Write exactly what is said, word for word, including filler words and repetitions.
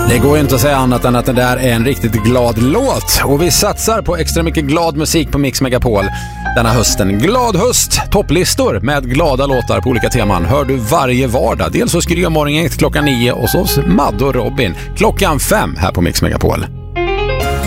Det går ju inte att säga annat än att det där är en riktigt glad låt. Och vi satsar på extra mycket glad musik på Mix Megapol denna hösten. Glad höst, topplistor med glada låtar på olika teman hör du varje vardag. Dels så skriver morgonen klockan nio och så Madde och Robin klockan fem här på Mix Megapol.